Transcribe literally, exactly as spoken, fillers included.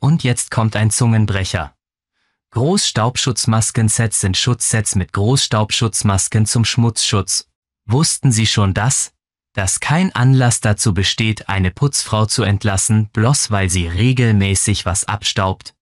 Und jetzt kommt ein Zungenbrecher. Großstaubschutzmasken-Sets sind Schutzsets mit Großstaubschutzmasken zum Schmutzschutz. Wussten Sie schon das? Dass kein Anlass dazu besteht, eine Putzfrau zu entlassen, bloß weil sie regelmäßig was abstaubt?